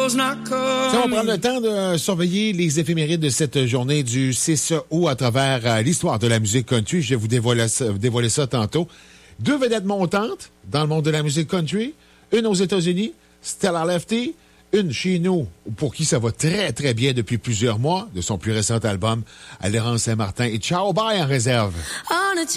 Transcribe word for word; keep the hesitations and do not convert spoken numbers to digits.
on va prendre le temps de surveiller les éphémérides de cette journée du six août à travers euh, l'histoire de la musique country. Je vais vous dévoiler ça, dévoiler ça tantôt. Deux vedettes montantes dans le monde de la musique country. Une aux États-Unis, Stella Lefty. Une chez nous, pour qui ça va très, très bien depuis plusieurs mois, de son plus récent album, Alérance Saint-Martin et Ciao Bye en réserve.